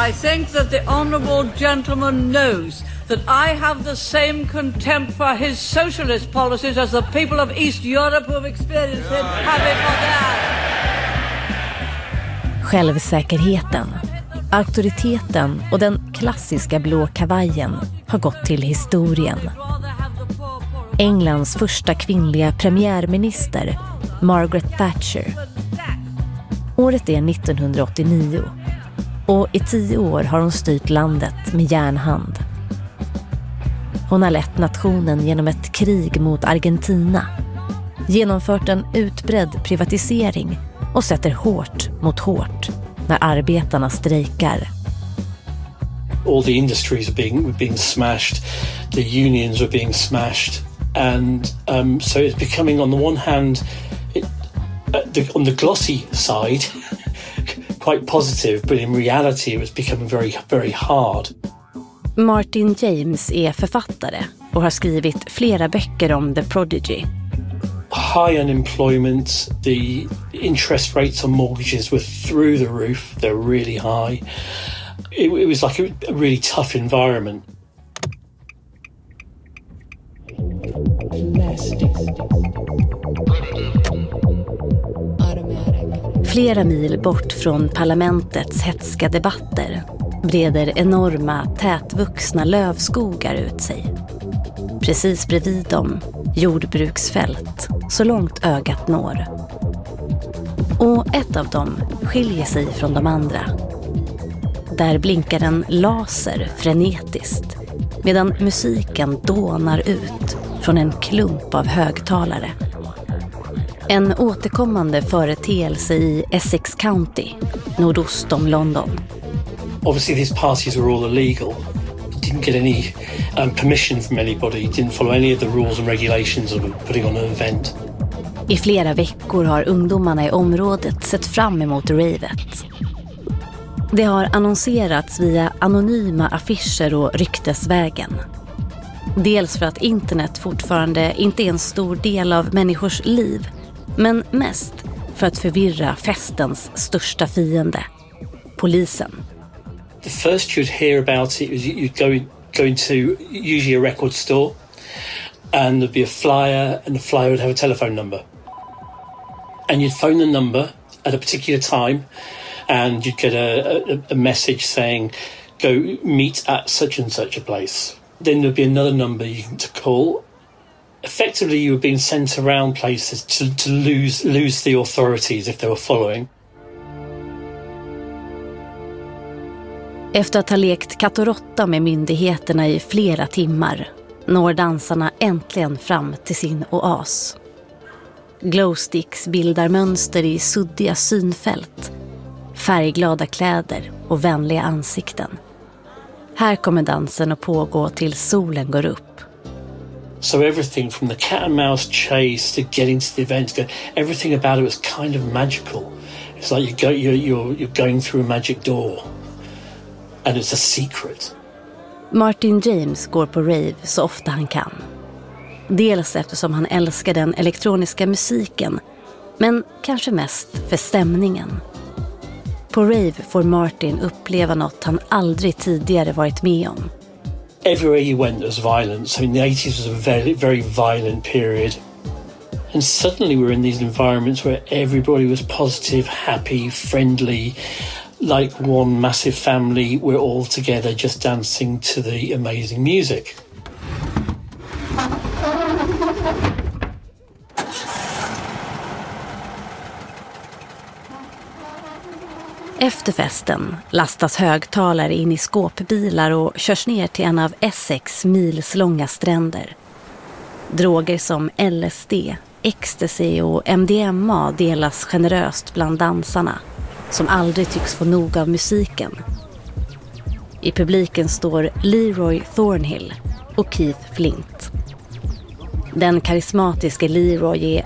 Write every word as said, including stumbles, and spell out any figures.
I think that the honourable gentleman knows that I have the same contempt for his socialist policies as the people of East Europe who have experienced him have it for theirs. Självsäkerheten, auktoriteten och den klassiska blå kavajen har gått till historien. Englands första kvinnliga premiärminister, Margaret Thatcher. Året är nittonhundraåttionio och i tio år har hon styrt landet med järnhand. Hon har lett nationen genom ett krig mot Argentina, genomfört en utbredd privatisering och sätter hårt mot hårt när arbetarna strejkar. All the industries are being were being smashed, the unions are being smashed, and um, so it's becoming, on the one hand, it, uh, the, on the glossy side, quite positive, but in reality it was becoming very, very hard. Martin James är författare och har skrivit flera böcker om The Prodigy. High unemployment, the interest rates on mortgages were through the roof, they're really high. It, it was like a, a really tough environment. Flera mil bort från parlamentets hetska debatter breder enorma, tätvuxna lövskogar ut sig. Precis bredvid dem jordbruksfält, så långt ögat når. Och ett av dem skiljer sig från de andra. Där blinkar en laser frenetiskt, medan musiken dånar ut från en klump av högtalare. En återkommande företeelse i Essex County, nordost om London. Obviously these parties were all illegal. Didn't get any um, permission from anybody, didn't follow any of the rules and regulations of putting on an event. I flera veckor har ungdomarna i området sett fram emot ravet. Det har annonserats via anonyma affischer och ryktesvägen. Dels för att internet fortfarande inte är en stor del av människors liv, men mest för att förvirra festens största fiende, polisen. The first you'd hear about it was you'd go, go into usually a record store and there'd be a flyer, and the flyer would have a telephone number. And you'd phone the number at a particular time and you'd get a, a, a message saying, go meet at such and such a place. Then there'd be another number you to call. Effectively, you were being sent around places to, to lose, lose the authorities if they were following. Efter att ha lekt katt och råtta med myndigheterna i flera timmar når dansarna äntligen fram till sin oas. Glowsticks bildar mönster i suddiga synfält, färgglada kläder och vänliga ansikten. Här kommer dansen att pågå till solen går upp. So everything from the cat and mouse chase to getting to the event, everything about it was kind of magical. It's like you go, you're, you're, you're going through a magic door. And it's a secret. Martin James går på rave så ofta han kan. Dels eftersom han älskar den elektroniska musiken, men kanske mest för stämningen. På rave får Martin uppleva något han aldrig tidigare varit med om. Everywhere you went there was violence. I mean, the eighties was a very, very violent period. And suddenly we're in these environments where everybody was positive, happy, friendly, like one massive family. We're all together just dancing to the amazing music. Efter festen lastas högtalare in i skåpbilar och körs ner till en av Essex milslånga stränder. Droger som L S D, ecstasy och M D M A delas generöst bland dansarna, som aldrig tycks få nog av musiken. I publiken står Leroy Thornhill och Keith Flint. Den karismatiska Leroy är